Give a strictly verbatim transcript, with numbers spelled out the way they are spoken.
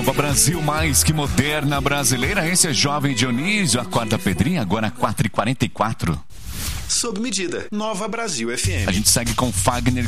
Nova Brasil, mais que moderna brasileira. Esse é Jovem Dionísio, acorda Pedrinha, agora quatro e quarenta e quatro. Sob medida, Nova Brasil F M. A gente segue com Fagner